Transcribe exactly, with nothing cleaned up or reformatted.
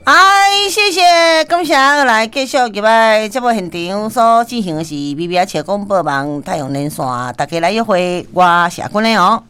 嗨，谢谢，感谢来继续入来节目现场所进行的是 B B S 车广播网太阳连线，大家来约会，我谢君的哦。